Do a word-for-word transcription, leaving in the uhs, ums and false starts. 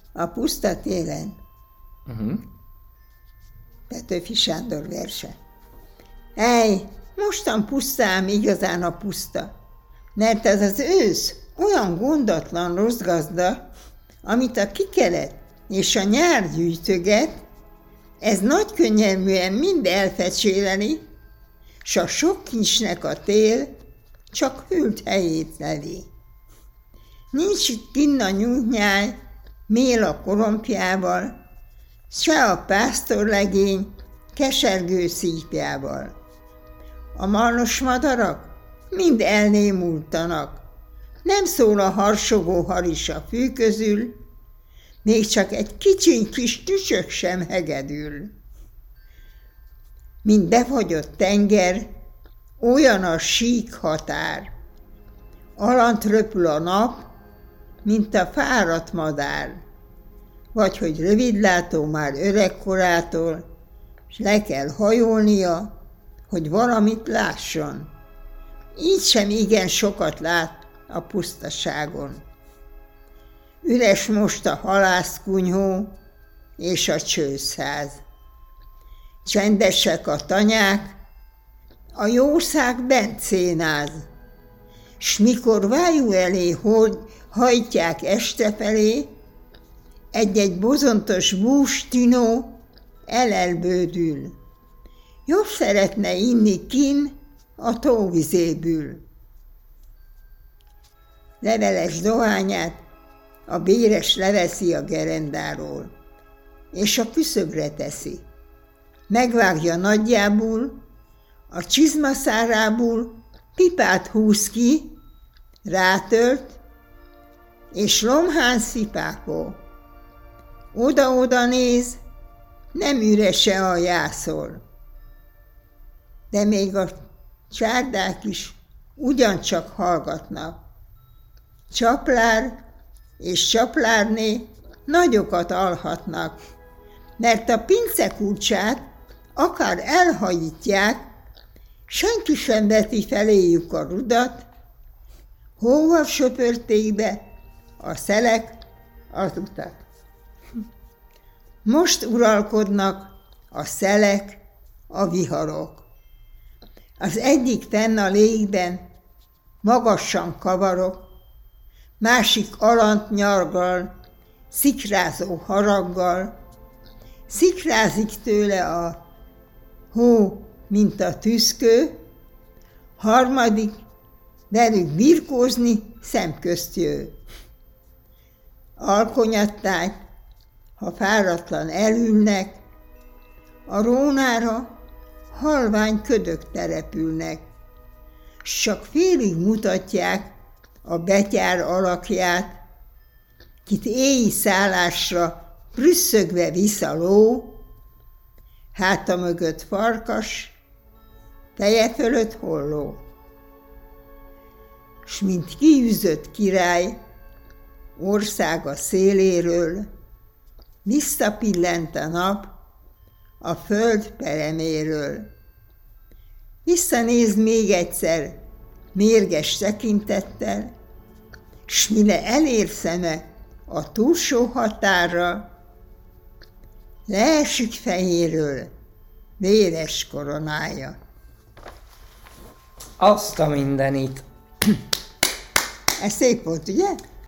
A puszta télen. Uh-huh. Petőfi Sándor verse. Ej, mostan pusztám igazán a puszta, mert ez az ősz olyan gondatlan rossz gazda, amit a kikelet és a nyár gyűjtöget, ez nagy könnyelműen mind elfecséreli, s a sok kincsnek a tél csak hűlt helyét leli. Nincs itt kinn a nyújtnyáj, mél a korompjával, se a pásztorlegény kesergő szípjával. A marnos madarak mind elnémultanak, nem szól a harsogó haris a fű közül, még csak egy kicsiny kis tücsök sem hegedül. Mint befagyott tenger, olyan a sík határ. Alant röpül a nap, mint a fáradt madár. Vagy hogy rövidlátó már öregkorától, s le kell hajolnia, hogy valamit lásson. Így sem igen sokat lát a pusztaságon. Üres most a halászkunyhó és a csőszház. Csendesek a tanyák, a jószág bent szénáz, s mikor vájú elé hogy hajtják este felé, egy-egy bozontos bús tinó elelbődül. Jobb szeretne inni kin a tóvizéből. Leveles dohányát a béres leveszi a gerendáról, és a küszöbre teszi. Megvágja nagyjából, a csizmaszárából pipát húz ki, rátölt, és lomhán szipákol. Oda-oda néz, nem ürese a jászol. De még a csárdák is ugyancsak hallgatnak. Csaplár és csaplárné nagyokat alhatnak, mert a pincekulcsát akár elhajítják, senki sem veti feléjük a rudat, hóval söpörték be a szelek az utat. Most uralkodnak a szelek, a viharok. Az egyik fenn a légben magasan kavarok, másik alant nyargal, szikrázó haraggal, szikrázik tőle a hó, mint a tüszkő, harmadik velük birkózni szemközt jő. Alkonyattájt, ha fáradtlan elülnek, a rónára halvány ködök települnek, s csak félig mutatják a betyár alakját, kit éji szállásra prüsszögve visz a ló, háta mögött farkas, feje fölött holló. S mint kiűzött király, országa széléről, visszapillent a nap a föld pereméről. Visszanéz még egyszer mérges tekintettel, s mire elér szeme a túlsó határra, leesik fejéről véres koronája. Azt a mindenit! Ez szép volt, ugye?